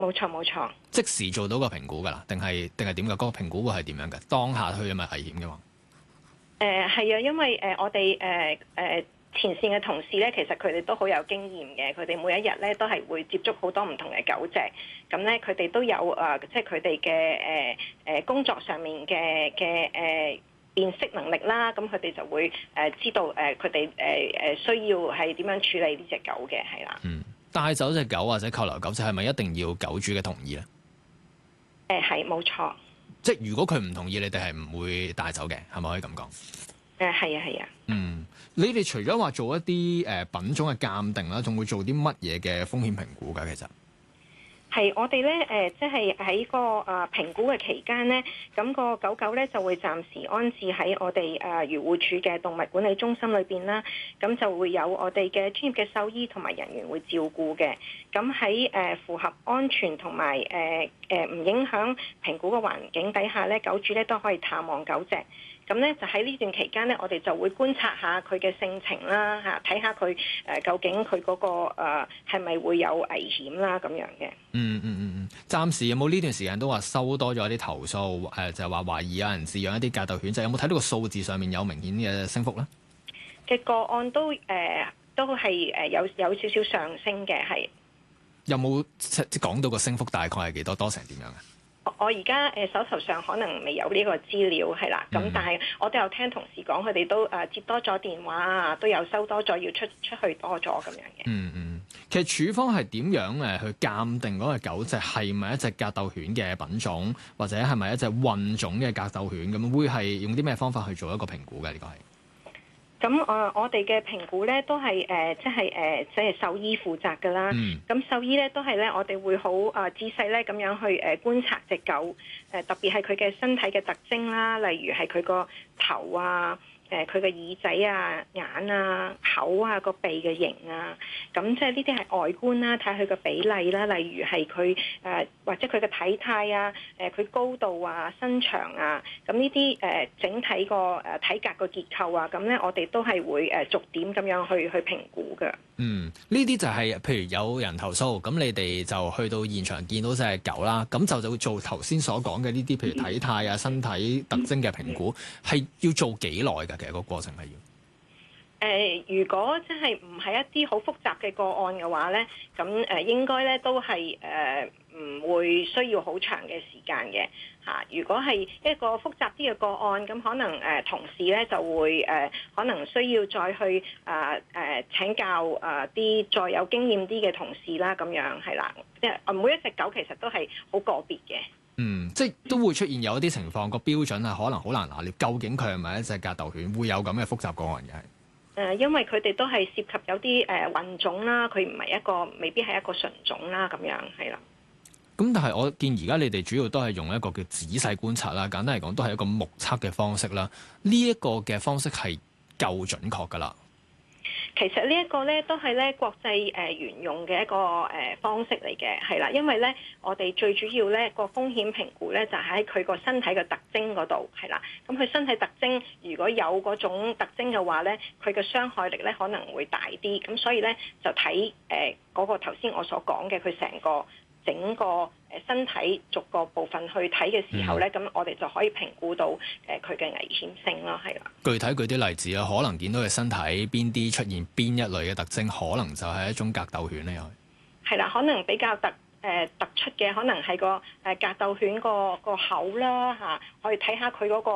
冇錯冇錯。 即時做到個評估㗎啦，定係點㗎？嗰個評估會係點樣嘅？當下佢係咪危險嘅話？ 係啊，因為我哋前線嘅同事咧，其實佢哋都好有經驗嘅，佢哋每一日咧都係會接觸好多唔同嘅狗隻，咁咧佢哋都有即係佢哋嘅工作上面嘅辨識能力啦，咁佢哋就會知道佢哋需要係點樣處理呢隻狗嘅，係啦。 帶走隻狗或者扣留狗隻係咪一定要狗主嘅同意咧？ 係冇錯。 即係如果佢唔同意，你哋係唔會帶走嘅，係咪可以咁講？ 係啊係啊。 你哋除咗話做一啲品種嘅鑑定啦，仲會做啲乜嘢嘅風險評估㗎？其實係我哋咧即係喺個評估嘅期間咧，咁個狗狗咧就會暫時安置喺我哋漁護署嘅動物管理中心裏邊啦。咁就會有我哋嘅專業嘅獸醫同埋人員會照顧嘅。咁喺符合安全同埋唔影響評估嘅環境底下咧，狗主咧都可以探望狗隻。咁咧就喺呢段期間咧，我哋就會觀察下佢嘅性情啦，睇下佢究竟佢嗰個係咪會有危險啦咁樣嘅。 暫時有冇呢段時間都話收多咗啲投訴？就係話懷疑有人飼養一啲格鬥犬，就有冇睇到個數字上面有明顯嘅升幅咧？ 嘅個案都係有少少上升嘅，係。 有冇即講到個升幅大概係幾多？多成點樣嘅？ 我而家手頭上可能未有呢個資料係啦，咁但係我都有聽同事講，佢哋都接多咗電話啊，都有收多咗，要出去多咗咁樣嘅。 其實處方係點樣去鑑定嗰個狗隻係咪一隻格鬥犬嘅品種，或者係咪一隻混種嘅格鬥犬咁？會係用啲咩方法去做一個評估嘅？呢個係？ 咁我哋嘅評估咧都係即係獸醫負責㗎啦。咁獸醫咧都係咧，我哋會好仔細咧咁樣去觀察隻狗，特別係佢嘅身體嘅特徵啦，例如係佢個頭啊。佢嘅耳仔啊、眼啊、口啊、個鼻嘅形啊，咁即係呢啲係外觀啦，睇下佢嘅比例啦，例如係佢或者佢嘅體態啊、佢高度啊、身長啊，咁呢啲整體個體格個結構啊，咁咧我哋都係會逐點咁樣去評估嘅。 呢啲就係譬如有人投訴，咁你哋就去到現場見到隻狗啦，咁就會做頭先所講嘅呢啲，譬如體態啊、身體特徵嘅評估，係要做幾耐㗎？其實個過程係要如果真係唔係一啲好複雜嘅個案嘅話咧，咁應該咧都係唔會需要好長嘅時間嘅嚇。如果係一個複雜啲嘅個案，咁可能同事咧就會可能需要再去請教啲再有經驗啲嘅同事啦，咁樣係啦。即係每一隻狗其實都係好個別嘅。 即係都會出現有一啲情況，個標準係可能好難拿捏，究竟佢係咪一隻格鬥犬，會有咁嘅複雜個案嘅係。 因為佢哋都係涉及有啲混種啦，佢唔係未必係一個純種啦，咁樣係啦。 咁但係我見而家你哋主要都係用一個叫仔細觀察啦，簡單嚟講都係一個目測嘅方式啦。呢一個嘅方式係夠準確㗎啦。 其實呢一個咧都係咧國際沿用嘅一個方式嚟嘅，係啦，因為咧我哋最主要咧個風險評估咧就喺佢個身體嘅特徵嗰度，係啦。咁佢身體特徵如果有嗰種特徵嘅話咧，佢嘅傷害力咧可能會大啲。咁所以咧就睇嗰個頭先我所講嘅佢整個身體逐個部分去睇嘅時候咧，咁我哋就可以評估到佢嘅危險性咯，係啦。 具體舉啲例子啊，可能見到佢身體邊啲出現邊一類嘅特徵，可能就係一種格鬥犬咧，又係啦，可能比較突出嘅，可能係個格鬥犬個口啦嚇，可以睇下佢嗰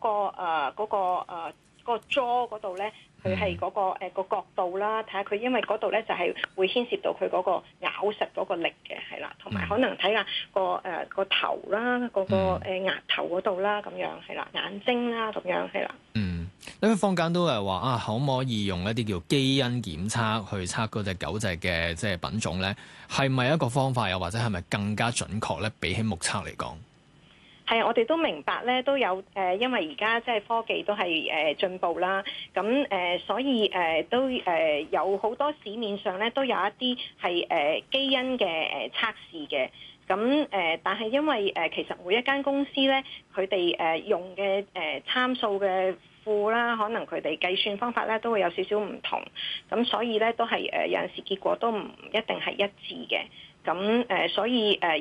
個 jaw 嗰度咧。佢係嗰個角度啦，睇下佢，因為嗰度咧就係會牽涉到佢嗰個咬實嗰個力嘅，係啦，同埋可能睇下個頭啦，嗰個額頭嗰度啦，咁樣係啦，眼睛啦，咁樣係啦。 因為坊間都係話可唔可以用一啲叫基因檢測去測嗰隻狗隻嘅即係品種咧？係咪一個方法，又或者係咪更加準確咧？比起目測嚟講？ 係，我哋都明白咧，都有因為而家即係科技都係進步啦，咁所以都有好多市面上咧都有一啲係基因嘅測試嘅，咁但係因為其實每一間公司咧，佢哋用嘅參數嘅庫啦，可能佢哋計算方法咧都會有少少唔同，咁所以咧都係有陣時結果都唔一定係一致嘅。 咁所以